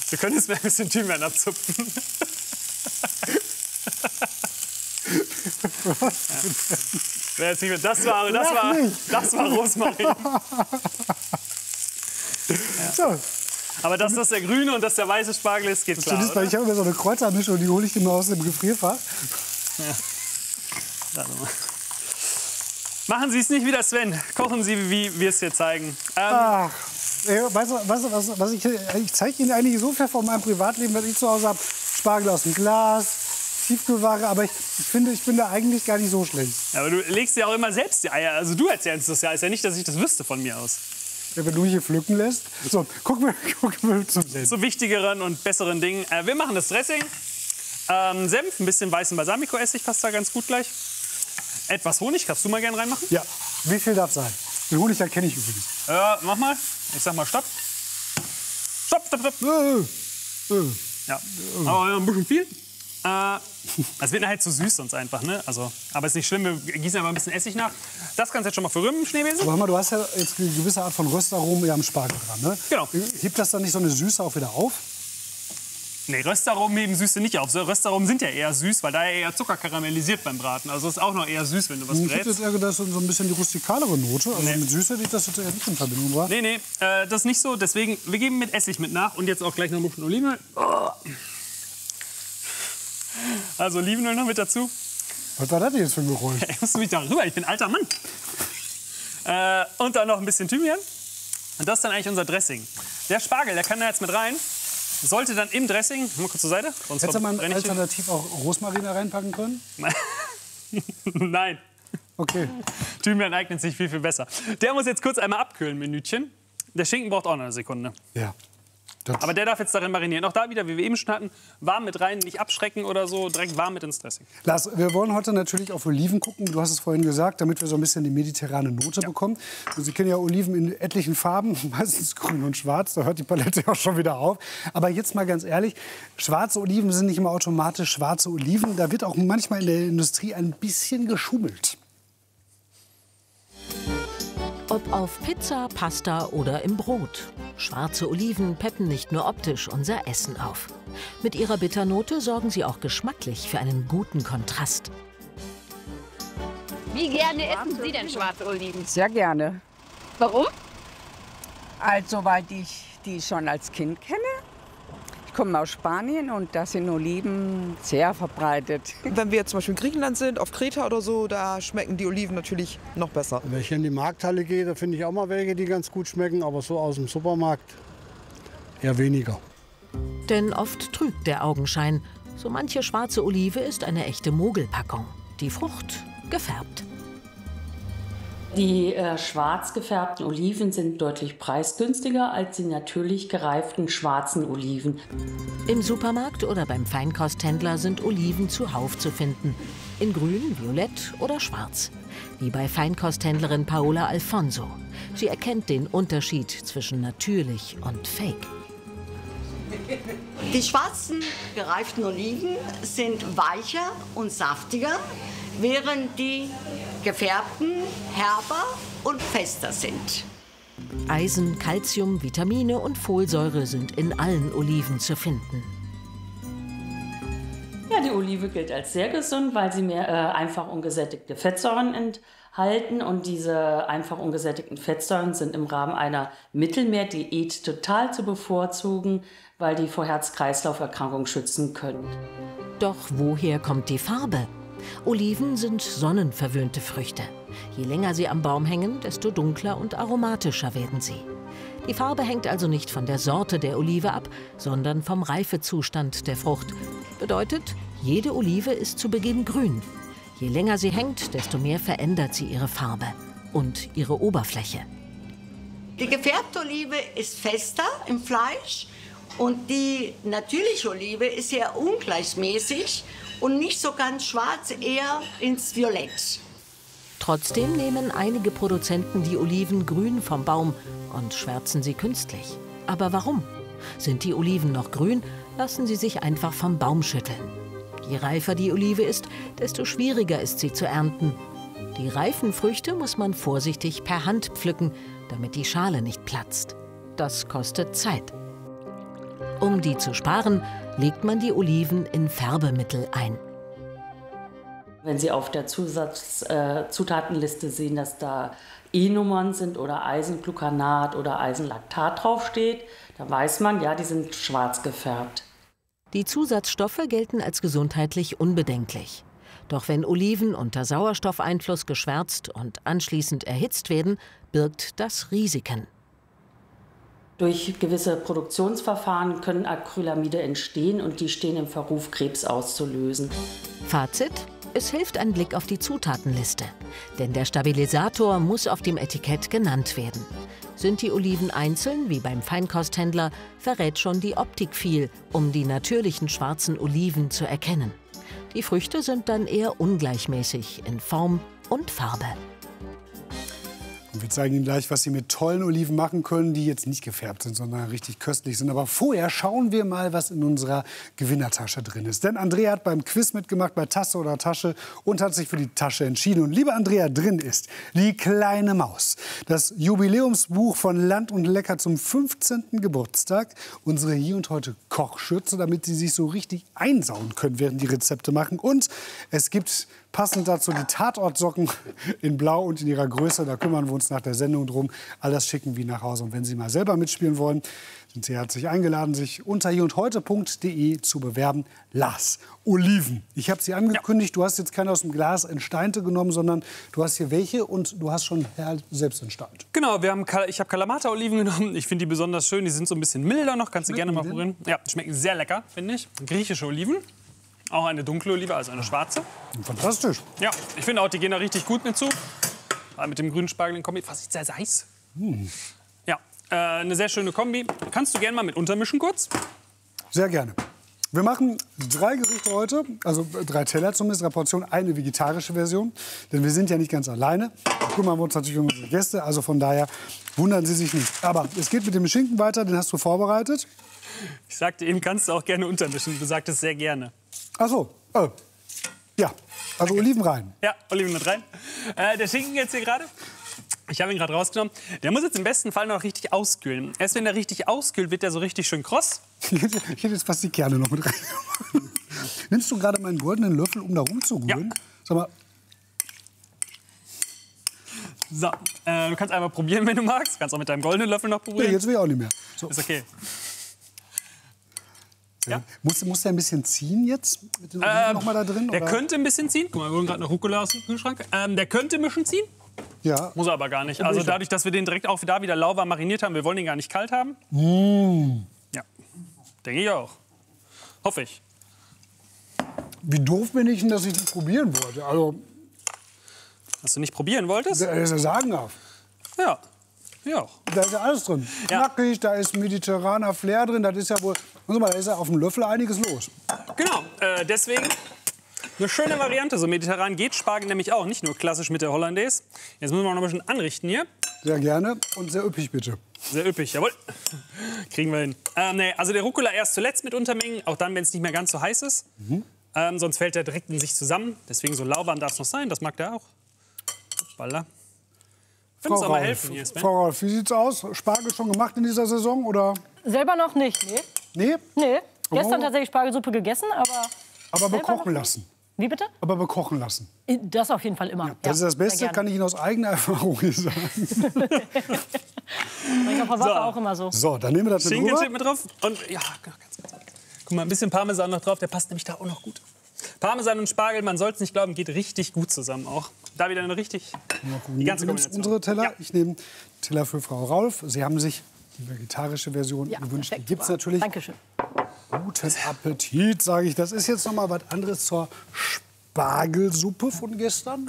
Wir können jetzt mal ein bisschen Thymian abzupfen. Ja. Das war Rosmarin. Ja. So. Aber dass das der grüne und dass der weiße Spargel ist, geht klar, oder? Ich habe immer so eine Kräutermischung, die hole ich immer aus dem Gefrierfach. Ja. Machen Sie es nicht wie der Sven. Kochen Sie, wie wir es hier zeigen. Ach, weißt du, was ich zeige Ihnen eigentlich so viel von meinem Privatleben, was ich zu Hause habe. Spargel aus dem Glas, Tiefkühlware, aber ich finde, ich bin da eigentlich gar nicht so schlecht. Ja, aber du legst ja auch immer selbst die Eier. Also du erzählst das ja. Ist ja nicht, dass ich das wüsste von mir aus. Ja, wenn du hier pflücken lässt. So, gucken wir zum Sinn. Zu wichtigeren und besseren Dingen. Wir machen das Dressing. Senf, ein bisschen weißen Balsamico-Essig passt da ganz gut gleich. Etwas Honig, kannst du mal gerne reinmachen? Ja, wie viel darf sein? Den Honig, da kenne ich übrigens. Mach mal. Ich sag mal Stopp. Stopp, stopp, stopp. Ja, aber ein bisschen viel. Es wird halt zu süß sonst einfach, ne? Also, aber ist nicht schlimm, wir gießen einfach ein bisschen Essig nach. Das kannst du jetzt schon mal verrühren, Schneebesen. Aber hör mal, du hast ja jetzt eine gewisse Art von Röstaromen ja am Spargel dran, ne? Genau. Hebt das dann nicht so eine Süße auch wieder auf? Nee, Röstaromen heben Süße nicht auf. Röstaromen sind ja eher süß, weil da ja eher Zucker karamellisiert beim Braten. Also ist auch noch eher süß, wenn du was Ich hätte brätst. jetzt eher gedacht, so ein bisschen die rustikalere Note. Also mit Süße hätte ich das jetzt eher nicht in Verbindung gebracht. Nee, das ist nicht so. Deswegen, wir geben mit Essig mit nach. Und jetzt auch gleich noch ein bisschen Olivenöl. Oh. Also Olivenöl noch mit dazu. Was war das denn jetzt für ein Geräusch? Ich muss mich da rüber, ich bin ein alter Mann. Und dann noch ein bisschen Thymian. Und das ist dann eigentlich unser Dressing. Der Spargel, der kann da jetzt mit rein. Sollte dann im Dressing, mal kurz zur Seite. Hättest du mal alternativ auch Rosmarin da reinpacken können? Nein. Okay. Thymian eignet sich viel, viel besser. Der muss jetzt kurz einmal abkühlen, Minütchen. Der Schinken braucht auch noch eine Sekunde. Ja. Aber der darf jetzt darin marinieren. Auch da wieder, wie wir eben schon hatten, warm mit rein, nicht abschrecken oder so, direkt warm mit ins Dressing. Lars, wir wollen heute natürlich auf Oliven gucken. Du hast es vorhin gesagt, damit wir so ein bisschen die mediterrane Note bekommen. Und Sie kennen ja Oliven in etlichen Farben, meistens grün und schwarz. Da hört die Palette auch schon wieder auf. Aber jetzt mal ganz ehrlich, schwarze Oliven sind nicht immer automatisch schwarze Oliven. Da wird auch manchmal in der Industrie ein bisschen geschummelt. Ob auf Pizza, Pasta oder im Brot. Schwarze Oliven peppen nicht nur optisch unser Essen auf. Mit ihrer Bitternote sorgen sie auch geschmacklich für einen guten Kontrast. Wie gerne essen Sie denn schwarze Oliven? Sehr gerne. Warum? Also, weil ich die schon als Kind kenne. Ich komme aus Spanien und da sind Oliven sehr verbreitet. Wenn wir jetzt zum Beispiel in Griechenland sind, auf Kreta oder so, da schmecken die Oliven natürlich noch besser. Wenn ich in die Markthalle gehe, da finde ich auch mal welche, die ganz gut schmecken. Aber so aus dem Supermarkt eher weniger. Denn oft trügt der Augenschein. So manche schwarze Olive ist eine echte Mogelpackung. Die Frucht gefärbt. Die schwarz gefärbten Oliven sind deutlich preisgünstiger als die natürlich gereiften schwarzen Oliven. Im Supermarkt oder beim Feinkosthändler sind Oliven zuhauf zu finden. In grün, violett oder schwarz. Wie bei Feinkosthändlerin Paola Alfonso. Sie erkennt den Unterschied zwischen natürlich und fake. Die schwarzen gereiften Oliven sind weicher und saftiger, während die gefärbten herber und fester sind. Eisen, Calcium, Vitamine und Folsäure sind in allen Oliven zu finden. Ja, die Olive gilt als sehr gesund, weil sie mehr einfach ungesättigte Fettsäuren enthalten. Und diese einfach ungesättigten Fettsäuren sind im Rahmen einer Mittelmeerdiät total zu bevorzugen, weil die vor Herz-Kreislauf-Erkrankungen schützen können. Doch woher kommt die Farbe? Oliven sind sonnenverwöhnte Früchte. Je länger sie am Baum hängen, desto dunkler und aromatischer werden sie. Die Farbe hängt also nicht von der Sorte der Olive ab, sondern vom Reifezustand der Frucht. Bedeutet, jede Olive ist zu Beginn grün. Je länger sie hängt, desto mehr verändert sie ihre Farbe und ihre Oberfläche. Die gefärbte Olive ist fester im Fleisch und die natürliche Olive ist sehr ungleichmäßig und nicht so ganz schwarz, eher ins Violett. Trotzdem nehmen einige Produzenten die Oliven grün vom Baum und schwärzen sie künstlich. Aber warum? Sind die Oliven noch grün, lassen sie sich einfach vom Baum schütteln. Je reifer die Olive ist, desto schwieriger ist sie zu ernten. Die reifen Früchte muss man vorsichtig per Hand pflücken, damit die Schale nicht platzt. Das kostet Zeit. Um die zu sparen, legt man die Oliven in Färbemittel ein. Wenn Sie auf der Zutatenliste sehen, dass da E-Nummern sind oder Eisenglucanat oder Eisenlaktat draufsteht, dann weiß man, ja, die sind schwarz gefärbt. Die Zusatzstoffe gelten als gesundheitlich unbedenklich. Doch wenn Oliven unter Sauerstoffeinfluss geschwärzt und anschließend erhitzt werden, birgt das Risiken. Durch gewisse Produktionsverfahren können Acrylamide entstehen und die stehen im Verruf, Krebs auszulösen. Fazit: Es hilft ein Blick auf die Zutatenliste. Denn der Stabilisator muss auf dem Etikett genannt werden. Sind die Oliven einzeln, wie beim Feinkosthändler, verrät schon die Optik viel, um die natürlichen schwarzen Oliven zu erkennen. Die Früchte sind dann eher ungleichmäßig in Form und Farbe. Und wir zeigen Ihnen gleich, was Sie mit tollen Oliven machen können, die jetzt nicht gefärbt sind, sondern richtig köstlich sind. Aber vorher schauen wir mal, was in unserer Gewinnertasche drin ist. Denn Andrea hat beim Quiz mitgemacht, bei Tasse oder Tasche, und hat sich für die Tasche entschieden. Und liebe Andrea, drin ist Die kleine Maus, das Jubiläumsbuch von Land und Lecker zum 15. Geburtstag, unsere Hier und Heute Kochschürze, damit Sie sich so richtig einsauen können, während die Rezepte machen. Und es gibt passend dazu die Tatortsocken in Blau und in ihrer Größe. Da kümmern wir uns nach der Sendung drum. All das schicken wir nach Hause. Und wenn Sie mal selber mitspielen wollen, sind Sie herzlich eingeladen, sich unter hierundheute.de zu bewerben. Lars, Oliven. Ich habe sie angekündigt. Du hast jetzt keine aus dem Glas entsteinte genommen, sondern du hast hier welche und du hast schon selbst entsteint. Genau, ich habe Kalamata-Oliven genommen. Ich finde die besonders schön. Die sind so ein bisschen milder noch. Kannst du gerne mal probieren. Ja, schmecken sehr lecker, finde ich. Griechische Oliven. Auch eine dunkle Olive, also eine schwarze. Fantastisch. Ja, ich finde auch, die gehen da richtig gut mit zu. Mit dem grünen Spargel in Kombi. Fast sehr heiß. Ja, eine sehr schöne Kombi. Kannst du gerne mal mit untermischen kurz? Sehr gerne. Wir machen 3 Gerichte heute, also 3 Teller zumindest, 3 Portionen, eine vegetarische Version. Denn wir sind ja nicht ganz alleine. Kümmern wir uns natürlich um unsere Gäste, also von daher wundern Sie sich nicht. Aber es geht mit dem Schinken weiter, den hast du vorbereitet. Ich sagte eben, kannst du auch gerne untermischen. Du sagtest sehr gerne. Ach so, ja, also Oliven rein. Ja, Oliven mit rein. Der Schinken jetzt hier gerade. Ich habe ihn gerade rausgenommen. Der muss jetzt im besten Fall noch richtig auskühlen. Erst wenn der richtig auskühlt, wird der so richtig schön kross. Ich hätte jetzt fast die Kerne noch mit rein. Nimmst du gerade meinen goldenen Löffel, um da rumzurühren? Ja. Sag mal. So, du kannst einmal probieren, wenn du magst. Du kannst auch mit deinem goldenen Löffel noch probieren. Nee, jetzt will ich auch nicht mehr. So. Ist okay. Ja. Muss der ein bisschen ziehen jetzt? Mit den Oliven noch mal da drin? Der oder? könnte ein bisschen ziehen. Guck mal, wir holen gerade eine Rucola aus dem Kühlschrank. Der könnte ein bisschen ziehen. Ja. Muss er aber gar nicht. Also dadurch, dass wir den direkt auch da wieder lauwarm mariniert haben, wir wollen ihn gar nicht kalt haben. Ja, denke ich auch. Hoffe ich. Wie doof bin ich denn, dass ich nicht probieren wollte? Also, dass du nicht probieren wolltest? Dass er sagen darf. Ja. Ja. Da ist ja alles drin. Ja. Knackig, da ist mediterraner Flair drin. Das ist ja wohl, da ist ja auf dem Löffel einiges los. Genau, deswegen eine schöne Variante. So mediterran geht Spargel nämlich auch, nicht nur klassisch mit der Hollandaise. Jetzt müssen wir noch ein bisschen anrichten hier. Sehr gerne und sehr üppig, bitte. Sehr üppig, jawohl. Kriegen wir hin. Nee, also der Rucola erst zuletzt mit untermengen, auch dann, wenn es nicht mehr ganz so heiß ist. Sonst fällt der direkt in sich zusammen. Deswegen so lauwarm darf es noch sein, das mag der auch. Hoppala. Kannst du auch mal helfen hier, Sven? Frau Rolf, wie sieht's aus? Spargel schon gemacht in dieser Saison, oder? Selber noch nicht, nee. Nee? Nee. Gestern tatsächlich Spargelsuppe gegessen, aber bekochen lassen. Wie bitte? Aber bekochen lassen. Das auf jeden Fall immer. Ja, das ist das Beste, kann ich Ihnen aus eigener Erfahrung sagen. Ich auf Wasser auch immer so. So, dann nehmen wir das mit Schinken rüber. steht mit drauf. Und ja, ganz kurz. Guck mal, ein bisschen Parmesan noch drauf, der passt nämlich da auch noch gut. Parmesan und Spargel, man soll es nicht glauben, geht richtig gut zusammen auch. Da wieder eine richtig, die ganze Kombination. Unsere Teller. Ja. Ich nehme Teller für Frau Raulf. Sie haben sich die vegetarische Version gewünscht. Die gibt es natürlich. Dankeschön. Guten Appetit, sage ich. Das ist jetzt noch mal was anderes zur Spargelsuppe von gestern.